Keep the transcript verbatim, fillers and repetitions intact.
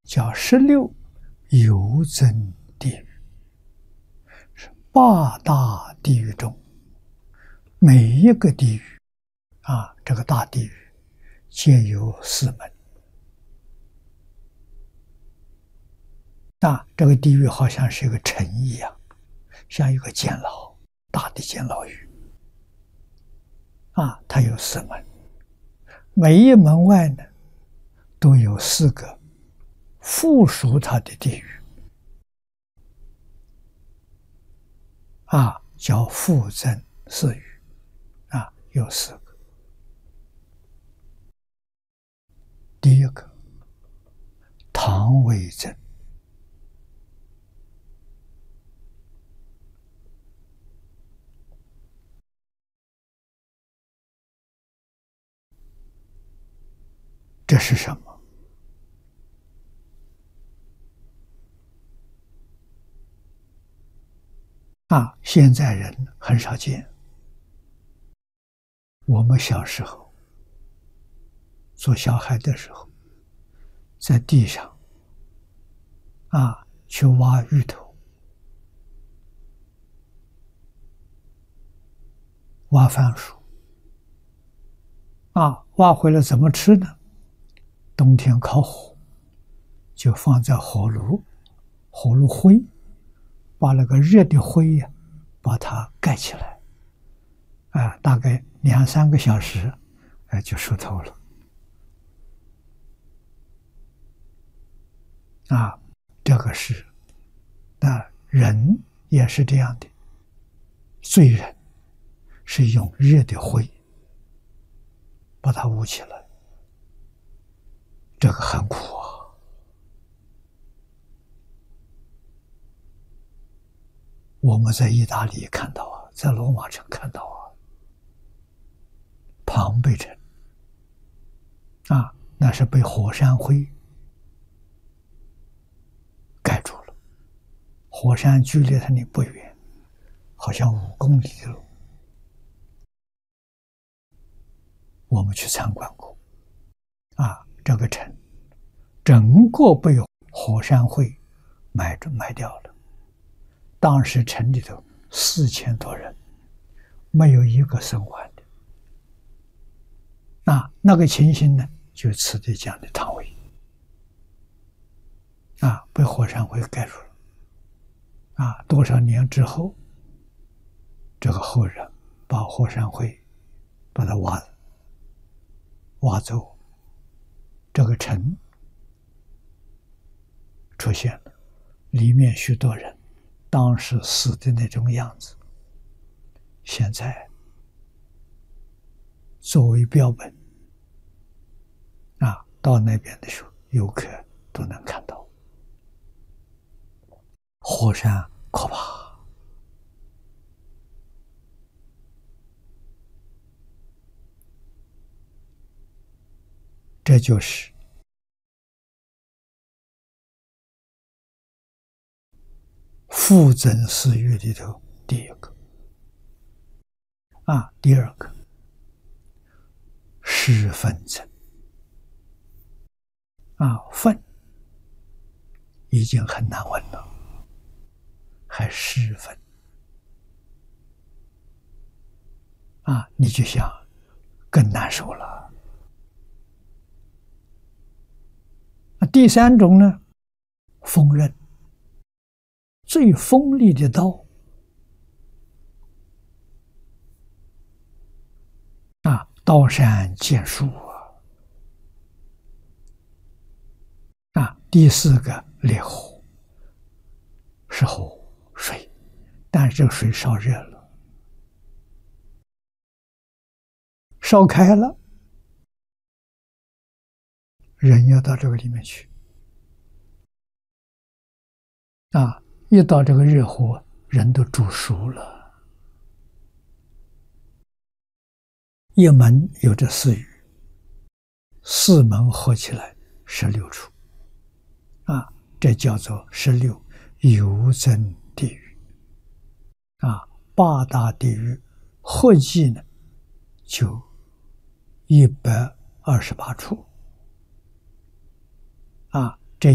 叫十六游增地狱，是八大地狱中每一个地狱啊，这个大地狱皆有四门。啊，这个地狱好像是一个城一样，像一个监牢，大的监牢狱。啊，它有四门，每一门外呢，都有四个附属它的地狱。啊，叫附增四狱。啊，有四个。第一个，唐为增。这是什么？啊，现在人很少见。我们小时候做小孩的时候，在地上啊去挖芋头，挖番薯，啊，挖回来怎么吃呢？冬天烤火，就放在火炉，火炉灰，把那个热的灰呀、啊，把它盖起来，啊，大概两三个小时，哎，就熟透了。啊，这个是，那人也是这样的，罪人是用热的灰把它捂起来，这个很苦啊。我们在意大利看到啊，在罗马城看到啊，庞贝城啊，那是被火山灰盖住了，火山距离它那不远，好像五公里的路。我们去参观过，啊，这个城整个被火山灰埋着埋掉了。当时城里头四千多人，没有一个生还的。那那个情形呢，就此地讲的唐维，啊，被火山灰盖住了。啊，多少年之后，这个后人把火山灰把它挖挖走，这个城出现了，里面许多人当时死的那种样子，现在作为标本，啊，到那边的时候，游客都能看到。火山可怕，这就是附增四狱里头第一个。啊，第二个施粪增。啊，粪已经很难闻了，还施粪。啊，你就想更难受了。第三种呢，锋刃，最锋利的刀。啊，刀山剑树啊。啊，第四个烈火，是火水，但是这个水烧热了，烧开了，人要到这个里面去。啊，一到这个热火，人都煮熟了。一门有这四狱，四门合起来十六处。啊，这叫做十六游增地狱。啊，八大地狱合计呢，就一百二十八处。啊，